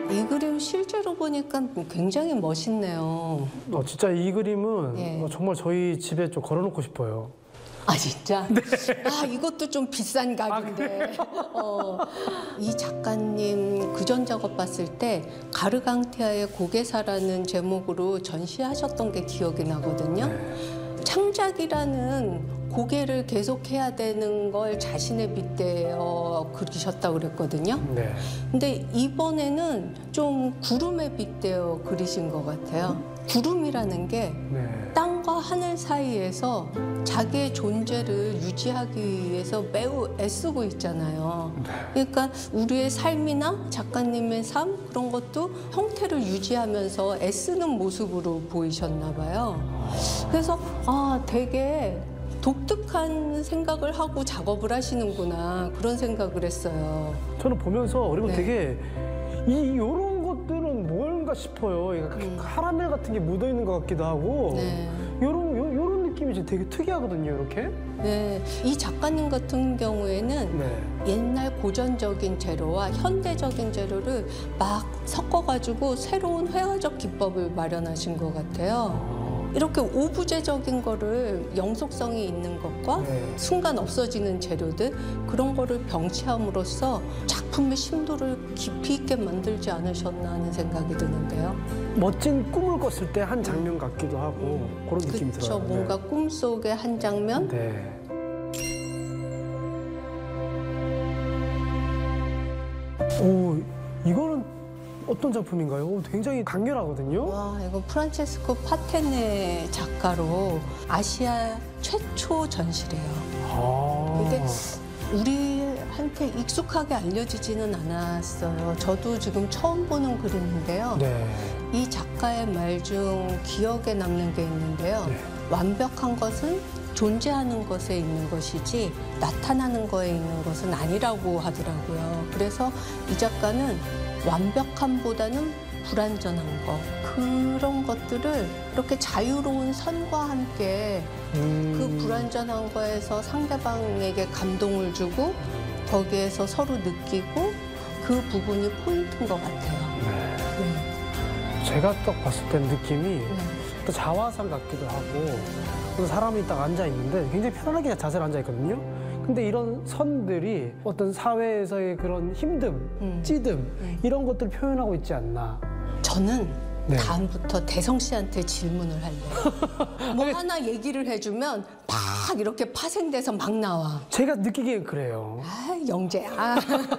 이 그림 실제로 보니까 굉장히 멋있네요. 진짜 이 그림은 예. 정말 저희 집에 좀 걸어놓고 싶어요. 아 진짜? 네. 아 이것도 좀 비싼 값인데. 이 작가님 그전 작업 봤을 때 가르강티아의 고개사라는 제목으로 전시하셨던 게 기억이 나거든요. 창작이라는 고개를 계속해야 되는 걸 자신의 빗대어 그리셨다고 그랬거든요. 네. 근데 이번에는 좀 구름에 빗대어 그리신 것 같아요. 구름이라는 게 네. 땅과 하늘 사이에서 자기의 존재를 유지하기 위해서 매우 애쓰고 있잖아요. 그러니까 우리의 삶이나 작가님의 삶 그런 것도 형태를 유지하면서 애쓰는 모습으로 보이셨나 봐요. 그래서 되게 독특한 생각을 하고 작업을 하시는구나 그런 생각을 했어요. 저는 보면서 그리고 네. 되게 이런 것들은 뭔가 싶어요. 카라멜 같은 게 묻어 있는 것 같기도 하고 네. 요런 느낌이 되게 특이하거든요. 이렇게. 네, 이 작가님 같은 경우에는 네. 옛날 고전적인 재료와 현대적인 재료를 막 섞어가지고 새로운 회화적 기법을 마련하신 것 같아요. 이렇게 오부제적인 거를 영속성이 있는 것과 네. 순간 없어지는 재료들 그런 거를 병치함으로써 작품의 심도를 깊이 있게 만들지 않으셨나 하는 생각이 드는데요. 멋진 꿈을 꿨을 때 한 장면 같기도 하고 그런 느낌이 그렇죠. 들어요. 뭔가 꿈속의 한 장면. 네. 이거는 어떤 작품인가요? 굉장히 강렬하거든요. 와, 이거 프란체스코 파테네 작가로 아시아 최초 전시래요. 근데 우리한테 익숙하게 알려지지는 않았어요. 저도 지금 처음 보는 그림인데요. 네. 이 작가의 말 중 기억에 남는 게 있는데요. 네. 완벽한 것은 존재하는 것에 있는 것이지 나타나는 거에 있는 것은 아니라고 하더라고요. 그래서 이 작가는 완벽함보다는 불완전한 것 그런 것들을 이렇게 자유로운 선과 함께 그 불완전한 거에서 상대방에게 감동을 주고 거기에서 서로 느끼고 그 부분이 포인트인 것 같아요. 네. 제가 딱 봤을 때 느낌이 또 자화상 같기도 하고 어떤 사람이 딱 앉아 있는데 굉장히 편안하게 자세로 앉아 있거든요. 근데 이런 선들이 어떤 사회에서의 그런 힘듦, 찌듦 이런 것들을 표현하고 있지 않나. 저는 네. 다음부터 대성 씨한테 질문을 할래요. 뭐 하나 얘기를 해주면 팍 이렇게 파생돼서 막 나와. 제가 느끼기엔 그래요. 아, 영재야.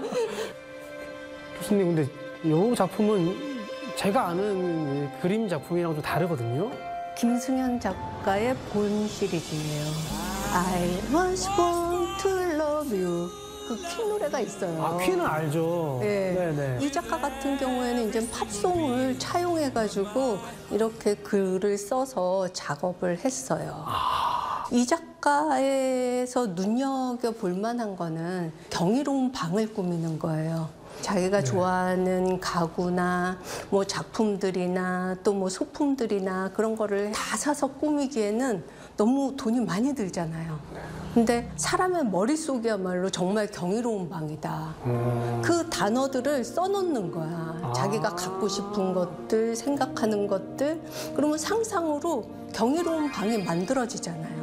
교수님, 근데 이 작품은 제가 아는 그림 작품이랑 좀 다르거든요. 김승현 작가의 본 시리즈예요. I was born to love you. 그 퀸 노래가 있어요. 퀸은 알죠. 네. 네네. 이 작가 같은 경우에는 이제 팝송을 차용해가지고 이렇게 글을 써서 작업을 했어요. 이 작가에서 눈여겨볼 만한 거는 경이로운 방을 꾸미는 거예요. 자기가 좋아하는 가구나 뭐 작품들이나 또 뭐 소품들이나 그런 거를 다 사서 꾸미기에는 너무 돈이 많이 들잖아요. 근데 사람의 머릿속이야말로 정말 경이로운 방이다. 그 단어들을 써놓는 거야. 자기가 갖고 싶은 것들, 생각하는 것들. 그러면 상상으로 경이로운 방이 만들어지잖아요.